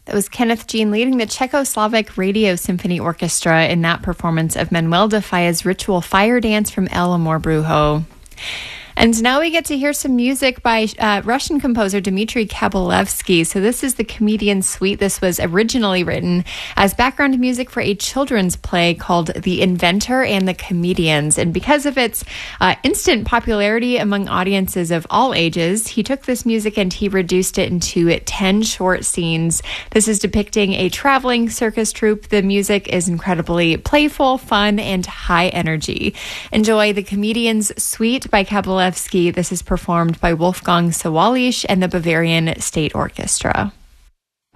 That was Kenneth Jean leading the Czechoslovak Radio Symphony Orchestra in that performance of Manuel de Falla's ritual fire dance from El Amor Brujo. And now we get to hear some music by Russian composer Dmitry Kabalevsky. So this is the Comedian Suite. This was originally written as background music for a children's play called The Inventor and the Comedians. And because of its instant popularity among audiences of all ages, he took this music and he reduced it into 10 short scenes. This is depicting a traveling circus troupe. The music is incredibly playful, fun, and high energy. Enjoy The Comedian's Suite by Kabalevsky. This is performed by Wolfgang Sawallisch and the Bavarian State Orchestra.